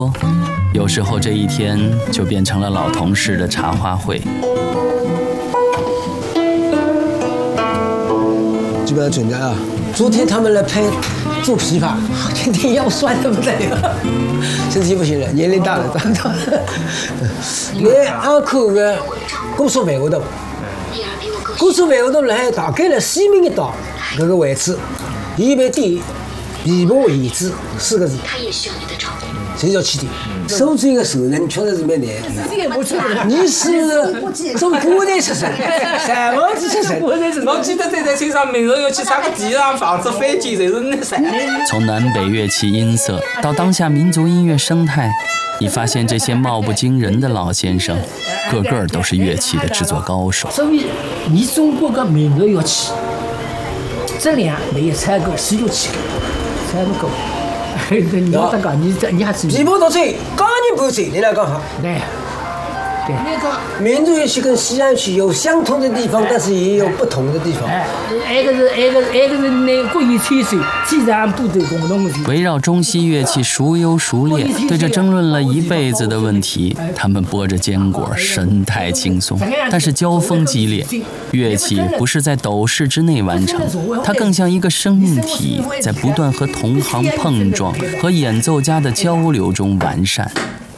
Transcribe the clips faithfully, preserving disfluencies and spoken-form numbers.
有时候这一天就变成了老同事的茶话会。 基本上准的啊。昨天他们来拍做琵琶，天天腰酸的不得了，身体不行了，年龄大了，长大了。连安口的公所饭后头，公所饭后头辣海大概辣西门一道搿个位置，伊被店琵琶遗址四个字。他也需要你的照顾。谁叫起点？收这个手人确实是蛮难。你是从古代出身，三王子出身。 我记得在在山上每日要去查个地上房子、飞机，就是那啥。 从南北乐器音色到当下民族音乐生态，你发现这些貌不惊人的老先生，个个都是乐器的制作高手。 所以，你中国的民族乐器质量没有采购西乐器采不够。你要这个，你这你还是琵琶到最，钢琴不最，你来讲哈。 对。对。 那个民族乐器跟西洋乐器有相同的地方，但是也有不同的地方。 哎，那个是那个那个是那各有千秋，既然不都共同的。 围绕中西乐器孰优孰劣，对着争论了一辈子的问题，他们剥着坚果，神态轻松，但是交锋激烈。乐器不是在斗室之内完成，它更像一个生命体，在不断和同行碰撞和演奏家的交流中完善。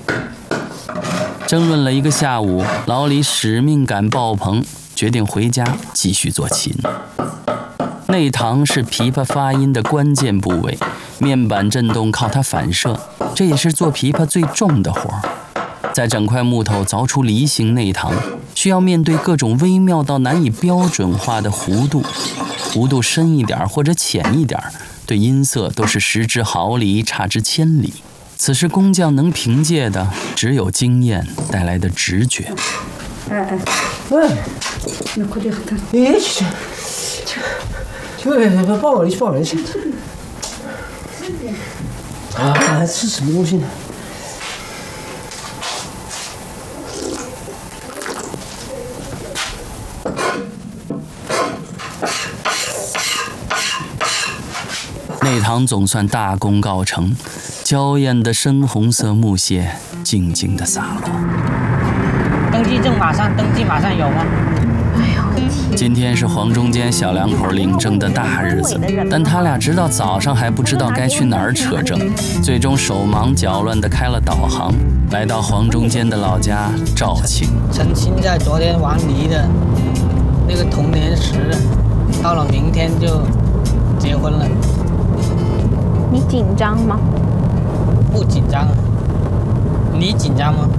争论了一个下午，老李使命感爆棚，决定回家继续做琴。内膛是琵琶发音的关键部位，面板振动靠它反射，这也是做琵琶最重的活儿。在整块木头凿出梨形内膛，需要面对各种微妙到难以标准化的弧度，弧度深一点或者浅一点，对音色都是失之毫厘，差之千里。此时工匠能凭借的只有经验带来的直觉。 哎哎，喂，那快点看，哎去，去，去，帮我，你去帮我去。啊，还吃什么东西呢？ 内堂总算大功告成，娇艳的深红色木屑静静地洒落。 登记证马上登记，马上有吗？ 哎呦，今天是黄中间小两口领证的大日子，但他俩直到早上还不知道该去哪儿扯证，最终手忙脚乱地开了导航，来到黄中间的老家肇庆。 陈亲在昨天玩离的那个同年时，到了明天就结婚了。 你紧张吗？ 不紧张。你紧张吗？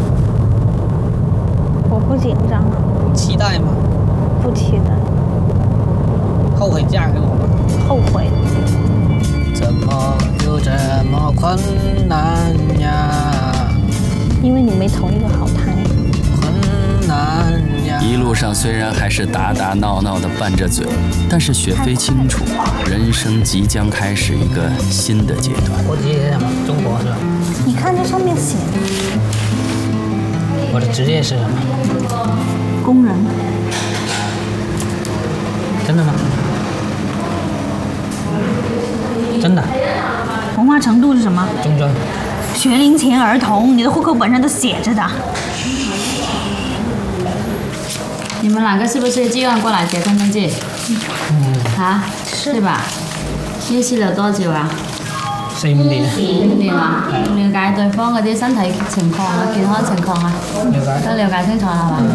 我不紧张。 期待吗？ 不期待。 后悔嫁给我吗？ 后悔。 怎么就这么困难呀？ 因为你没同一个好谈。 困难呀。 一路上虽然还是打打闹闹的拌着嘴，但是雪飞清楚，人生即将开始一个新的阶段。 国籍是什么？中国是吧？ 你看这上面写的。 我的职业是什么？ 工人。 真的吗？真的。 文化程度是什么？ 中专。 学龄前儿童，你的户口本上都写着的。 你们两个是不是计划过来结婚登记？嗯。啊，是吧？约期了多久啊？ 四五年。 五年啊？了解對方嗰啲身體情況啊、健康情況啊， 了解。 都了解清楚係嘛？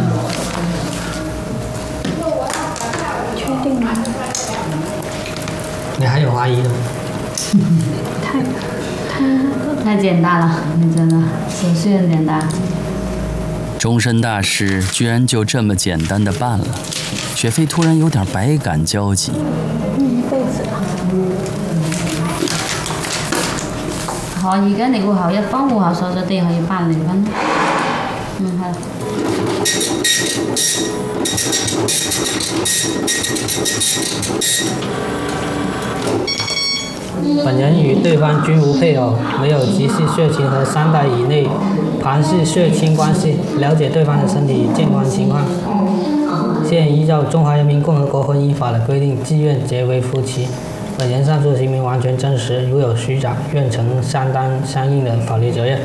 確定嗎？ 你還有懷疑的嗎？ 太太太簡單了，你真的手續很簡單。 终身大事居然就這麼簡單的辦了，雪飛突然有點百感交集。 一輩子啦。 可以嘅，你戶口一方戶口所在地可以辦離婚。嗯，係。 本人与对方均无配偶，没有直系血亲和三代以内旁系血亲关系，了解对方的身体健康情况。现依照中华人民共和国婚姻法的规定，自愿结为夫妻。本人上述行为完全真实，如有虚假，愿承担相应的法律责任。